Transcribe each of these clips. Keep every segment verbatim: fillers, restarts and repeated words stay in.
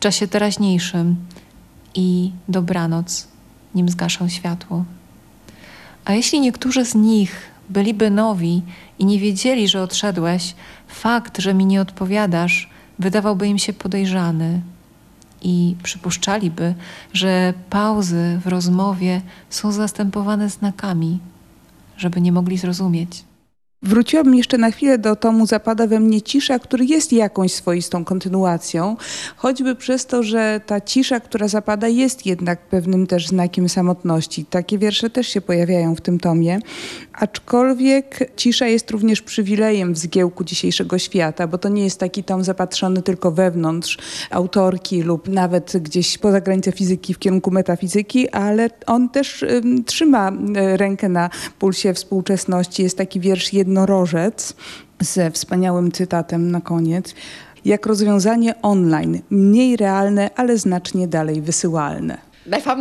czasie teraźniejszym i dobranoc, nim zgaszą światło. A jeśli niektórzy z nich byliby nowi i nie wiedzieli, że odszedłeś, fakt, że mi nie odpowiadasz, wydawałby im się podejrzany i przypuszczaliby, że pauzy w rozmowie są zastępowane znakami, żeby nie mogli zrozumieć. Wróciłabym jeszcze na chwilę do tomu Zapada we mnie cisza, który jest jakąś swoistą kontynuacją, choćby przez to, że ta cisza, która zapada, jest jednak pewnym też znakiem samotności. Takie wiersze też się pojawiają w tym tomie, aczkolwiek cisza jest również przywilejem w zgiełku dzisiejszego świata, bo to nie jest taki tom zapatrzony tylko wewnątrz autorki lub nawet gdzieś poza granicę fizyki w kierunku metafizyki, ale on też y, trzyma y, rękę na pulsie współczesności. Jest taki wiersz Jednorożec ze wspaniałym cytatem na koniec. Jak rozwiązanie online, mniej realne, ale znacznie dalej wysyłalne.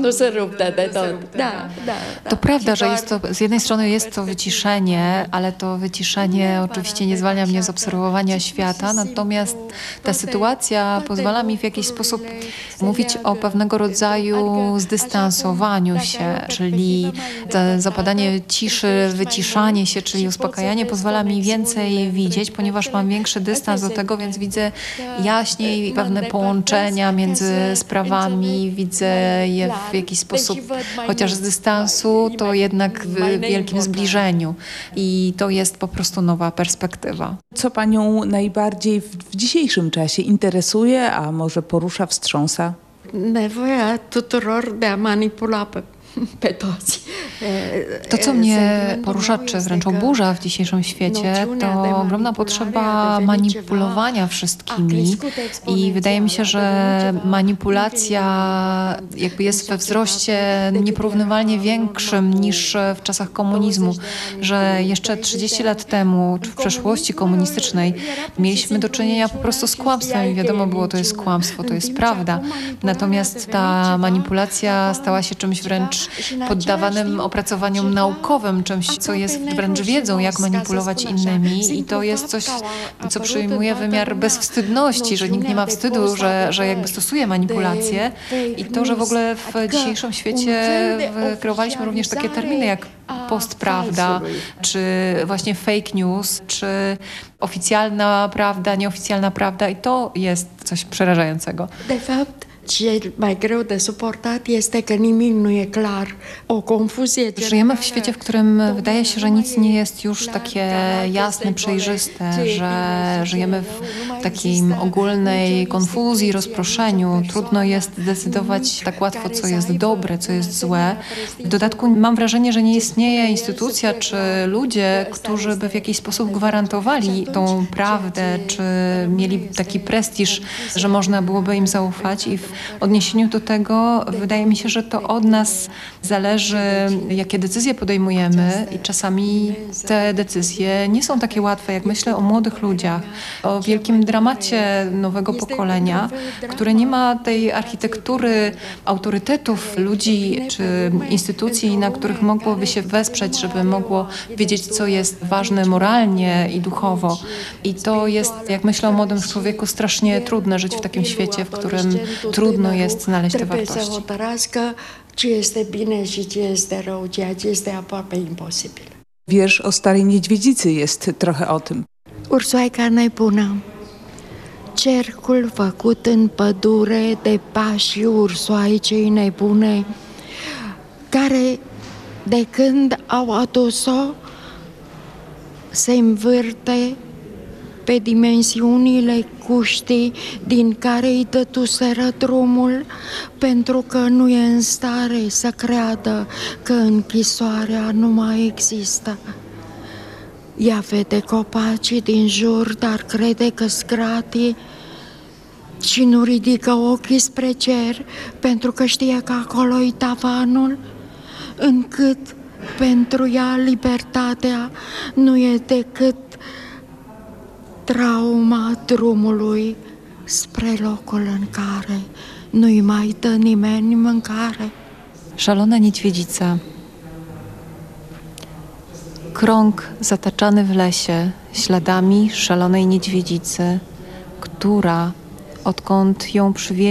To prawda, że jest to, z jednej strony jest to wyciszenie, ale to wyciszenie oczywiście nie zwalnia mnie z obserwowania świata, natomiast ta sytuacja pozwala mi w jakiś sposób mówić o pewnego rodzaju zdystansowaniu się, czyli zapadanie ciszy, wyciszanie się, czyli uspokajanie pozwala mi więcej widzieć, ponieważ mam większy dystans do tego, więc widzę jaśniej pewne połączenia między sprawami, widzę je w jakiś sposób, chociaż z dystansu, to jednak w wielkim zbliżeniu. I to jest po prostu nowa perspektywa. Co panią najbardziej w, w dzisiejszym czasie interesuje, a może porusza, wstrząsa? Nevoia tuturor de a manipula pe, pe toți. To, co mnie porusza, czy wręcz oburza w dzisiejszym świecie, to ogromna potrzeba manipulowania wszystkimi i wydaje mi się, że manipulacja jakby jest we wzroście nieporównywalnie większym niż w czasach komunizmu, że jeszcze trzydzieści lat temu, czy w przeszłości komunistycznej mieliśmy do czynienia po prostu z kłamstwem i wiadomo było, to jest kłamstwo, to jest prawda. Natomiast ta manipulacja stała się czymś wręcz poddawanym opracowaniom naukowym, czymś, co jest wręcz wiedzą, jak manipulować innymi i to jest coś, co przyjmuje wymiar bezwstydności, że nikt nie ma wstydu, że, że jakby stosuje manipulację i to, że w ogóle w dzisiejszym świecie kreowaliśmy również takie terminy jak postprawda, czy właśnie fake news, czy oficjalna prawda, nieoficjalna prawda i to jest coś przerażającego. De fapt, ce e mai greu de suportat este că nimic nu e clar. O confuzie. Żyjemy w świecie, w którym wydaje się, że nic nie jest już takie jasne, przejrzyste, że żyjemy w takiej ogólnej konfuzji, rozproszeniu. Trudno jest zdecydować tak łatwo, co jest dobre, co jest złe. W dodatku mam wrażenie, że nie istnieje instytucja czy ludzie, którzy by w jakiś sposób gwarantowali tą prawdę, czy mieli taki prestiż, że można byłoby im zaufać i w odniesieniu do tego wydaje mi się, że to od nas zależy, jakie decyzje podejmujemy i czasami te decyzje nie są takie łatwe, jak myślę o młodych ludziach, o wielkim dramacie nowego pokolenia, które nie ma tej architektury autorytetów ludzi czy instytucji, na których mogłoby się wesprzeć, żeby mogło wiedzieć, co jest ważne moralnie i duchowo. I to jest, jak myślę o młodym człowieku, strasznie trudne żyć w takim świecie, w którym trudno jest znaleźć te wartości. Ce este bine și ce este rău, ceea ce este aproape imposibil. Wiersz o Starej Niedźwiedzicy jest trochę o tym. Ursoaica nebună, cercul făcut în pădure de pașii ursoaicei nebune, care de când au adus-o se învârte pe dimensiunile cuștii din care îi dătuseră drumul, pentru că nu e în stare să creadă că închisoarea nu mai există. Ea vede copacii din jur, dar crede că-s gratii și nu ridică ochii spre cer, pentru că știe că acolo-i tavanul, încât pentru ea libertatea nu e decât trauma drumului spre locul în care nu-i mai dă nimeni mâncare. Szalona niedźwiedzica. Krąg zataczany w lesie śladami szalonej niedźwiedzicy, która, odkąd ją przywieźli,